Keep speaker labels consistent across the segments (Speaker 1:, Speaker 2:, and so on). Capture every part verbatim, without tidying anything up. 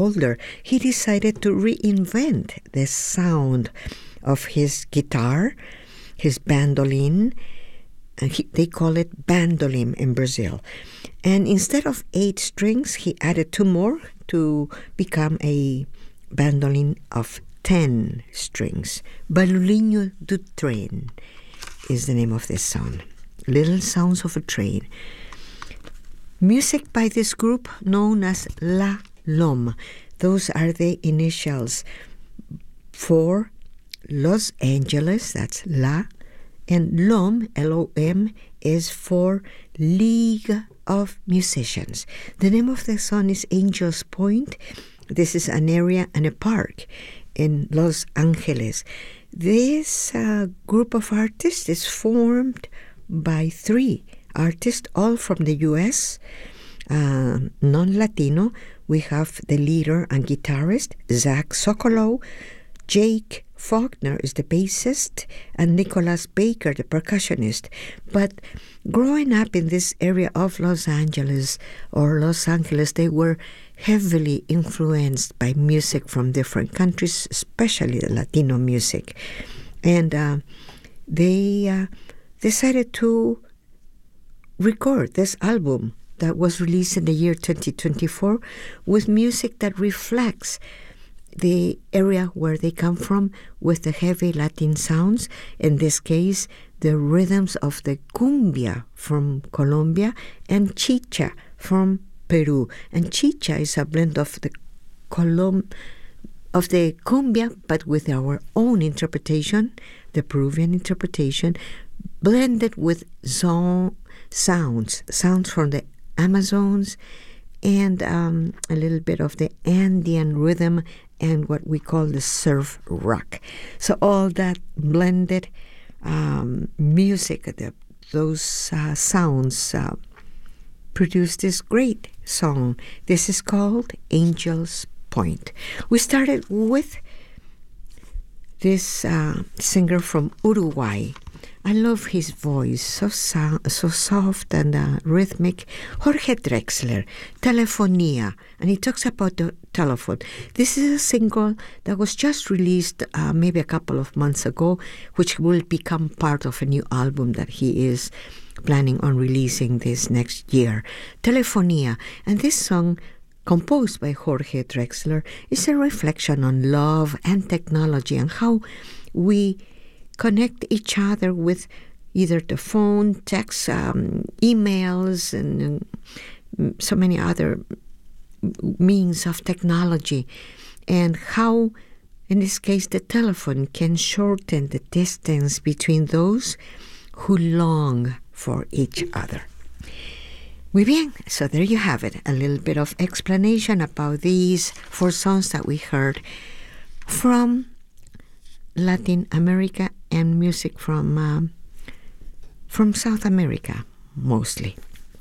Speaker 1: older, he decided to reinvent the sound of his guitar, his bandoline. And he, they call it bandolim in Brazil. And instead of eight strings, he added two more to become a bandoline of ten strings. Barulhinho do Trem is the name of this song. Little Sounds of a Train. Music by this group known as La Lom. Those are the initials for Los Angeles, that's La, and Lom, L O M, is for League of Musicians. The name of the song is Angels Point. This is an area and a park in Los Angeles. This uh, group of artists is formed by three artists, all from the U S, uh, non-Latino. We have the leader and guitarist, Zach Sokolow. Jake Faulkner is the bassist, and Nicholas Baker, the percussionist. But growing up in this area of Los Angeles, or Los Angeles, they were heavily influenced by music from different countries, especially the Latino music. And uh, they uh, decided to record this album that was released in the year twenty twenty-four with music that reflects the area where they come from, with the heavy Latin sounds, in this case, the rhythms of the cumbia from Colombia and chicha from Peru. And chicha is a blend of the Colom of the cumbia, but with our own interpretation, the Peruvian interpretation, blended with zone sounds, sounds from the Amazons, and um, a little bit of the Andean rhythm and what we call the surf rock. So all that blended um, music, the, those uh, sounds uh, produced this great song. This is called Angels Point. We started with this uh, singer from Uruguay. I love his voice, so so, so soft and uh, rhythmic. Jorge Drexler, Telefonia, and he talks about the telephone. This is a single that was just released uh, maybe a couple of months ago, which will become part of a new album that he is planning on releasing this next year. Telefonia, and this song, composed by Jorge Drexler, is a reflection on love and technology and how we connect each other with either the phone, text, um, emails, and um, so many other means of technology, and how, in this case, the telephone can shorten the distance between those who long for each other. Muy bien, so there you have it, a little bit of explanation about these four songs that we heard from Latin America and music from uh, from South America, mostly.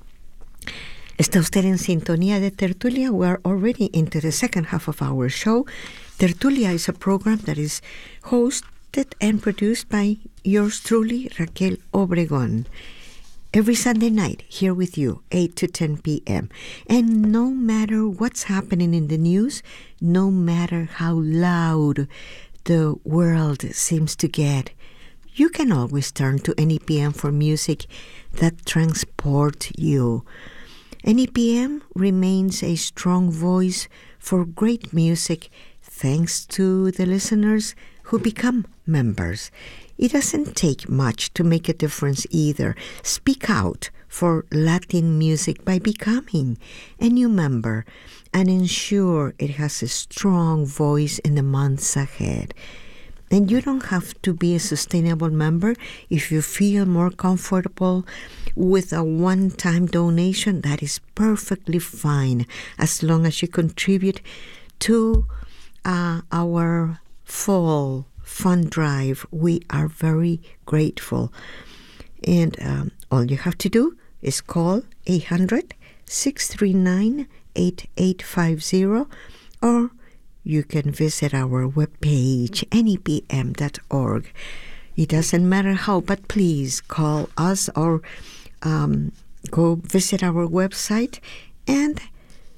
Speaker 1: Está usted en sintonía de Tertulia. We're already into the second half of our show. Tertulia is a program that is hosted and produced by yours truly, Raquel Obregón. Every Sunday night, here with you, eight to ten p.m. And no matter what's happening in the news, no matter how loud the world seems to get, you can always turn to N E P M for music that transports you. N E P M remains a strong voice for great music thanks to the listeners who become members. It doesn't take much to make a difference either. Speak out for Latin music by becoming a new member and ensure it has a strong voice in the months ahead. And you don't have to be a sustainable member. If you feel more comfortable with a one-time donation, that is perfectly fine, as long as you contribute to uh, our fall fund drive. We are very grateful. And um, all you have to do is call eight hundred, six three nine, eight eight five zero, or you can visit our webpage, N E P M dot org. It doesn't matter how, but please call us or um, go visit our website and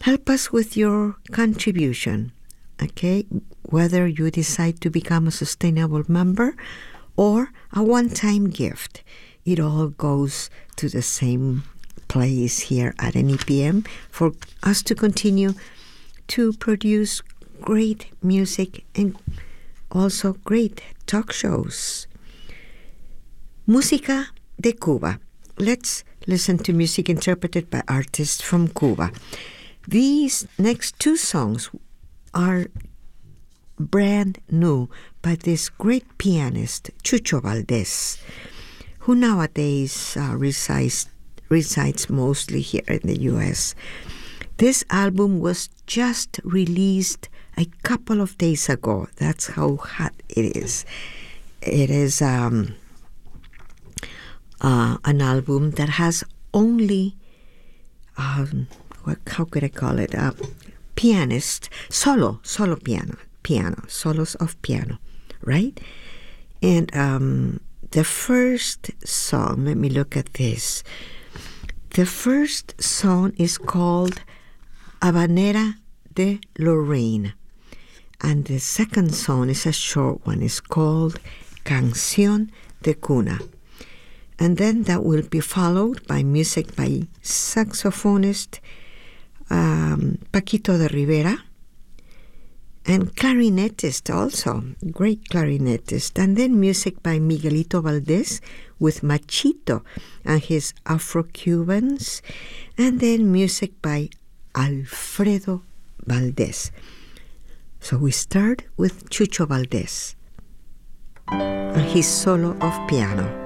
Speaker 1: Help us with your contribution, okay? Whether you decide to become a sustainable member or a one-time gift, it all goes to the same place here at N E P M for us to continue to produce great music and also great talk shows. Música de Cuba. Let's listen to music interpreted by artists from Cuba. These next two songs are brand new by this great pianist, Chucho Valdés, who nowadays uh, resides, resides mostly here in the U S. This album was just released a couple of days ago. That's how hot it is. It is um, uh, an album that has only, um, what, how could I call it, uh, pianist, solo, solo piano, piano, solos of piano, right? And um, the first song, let me look at this. The first song is called Habanera de Lorraine. And the second song is a short one. It's called Canción de Cuna. And then that will be followed by music by saxophonist um, Paquito de Rivera and clarinetist also, great clarinetist. And then music by Miguelito Valdés with Machito and his Afro-Cubans. And then music by Alfredo Valdés. So we start with Chucho Valdés and his solo of piano.